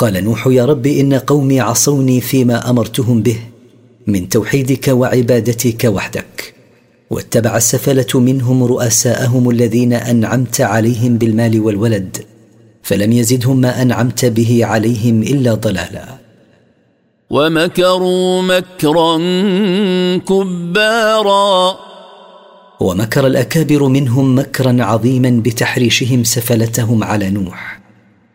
قال نوح: يا رب إن قومي عصوني فيما أمرتهم به من توحيدك وعبادتك وحدك، واتبع السفلة منهم رؤساءهم الذين أنعمت عليهم بالمال والولد، فلم يزدهم ما أنعمت به عليهم إلا ضلالا. ومكروا مكرا كبارا، ومكر الأكابر منهم مكرا عظيما بتحريشهم سفلتهم على نوح.